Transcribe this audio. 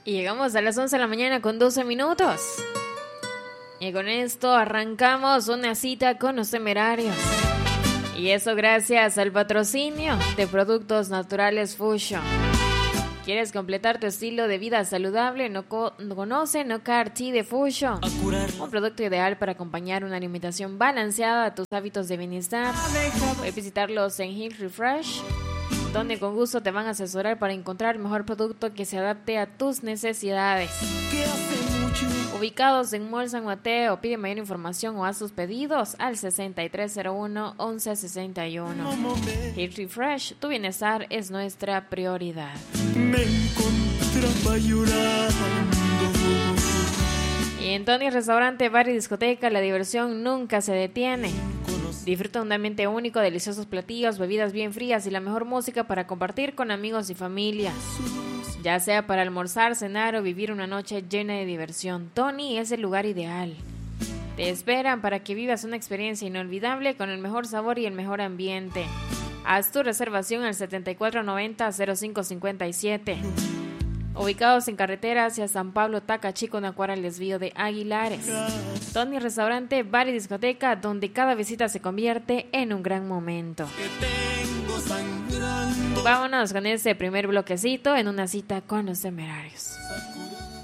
Y llegamos a las 11 de la mañana con 12 minutos. Y con esto arrancamos una cita con los temerarios. Y eso gracias al patrocinio de Productos Naturales Fusion. ¿Quieres completar tu estilo de vida saludable? Conoce Nocar Tea de Fusion. Un producto ideal para acompañar una alimentación balanceada a tus hábitos de bienestar. Puedes visitarlos en Hill Refresh, donde con gusto te van a asesorar para encontrar el mejor producto que se adapte a tus necesidades. Ubicados en Mall San Mateo, pide mayor información o haz tus pedidos al 6301-1161. Hill Refresh, tu bienestar es nuestra prioridad. Me encontraba llorando. Y en Tony Restaurante, Bar y Discoteca, la diversión nunca se detiene. Disfruta un ambiente único, deliciosos platillos, bebidas bien frías y la mejor música para compartir con amigos y familia. Ya sea para almorzar, cenar o vivir una noche llena de diversión, Tony es el lugar ideal. Te esperan para que vivas una experiencia inolvidable con el mejor sabor y el mejor ambiente. Haz tu reservación al 7490-0557. Ubicados en carretera hacia San Pablo, Tacachico, Nacuara, el desvío de Aguilares. Tony Restaurante, Bar y Discoteca, donde cada visita se convierte en un gran momento. Vámonos con este primer bloquecito en una cita con los temerarios.